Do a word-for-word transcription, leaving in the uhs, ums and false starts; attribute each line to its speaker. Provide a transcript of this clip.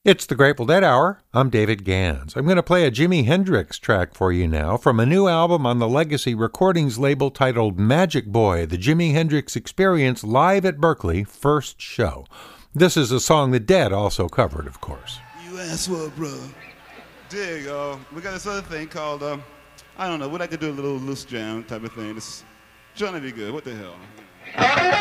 Speaker 1: It's the Grateful Dead Hour. I'm David Gans. I'm going to play a Jimi Hendrix track for you now from a new album on the Legacy Recordings label titled Magic Boy, the Jimi Hendrix Experience Live at Berkeley First Show. This is a song the Dead also covered, of course.
Speaker 2: You asked for it, bro. Dig, uh, we got this other thing called, um, I don't know, we'd like to do a little loose jam type of thing. It's trying to be good. What the hell?